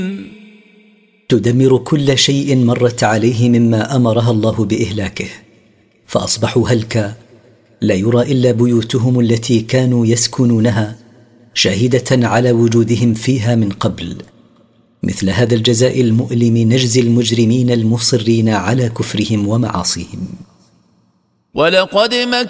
تدمر كل شيء مرت عليه مما أمرها الله بإهلاكه، فأصبحوا هلكا لا يرى إلا بيوتهم التي كانوا يسكنونها شاهدة على وجودهم فيها من قبل. مثل هذا الجزاء المؤلم نجزي المجرمين المصرين على كفرهم ومعاصيهم. ولقد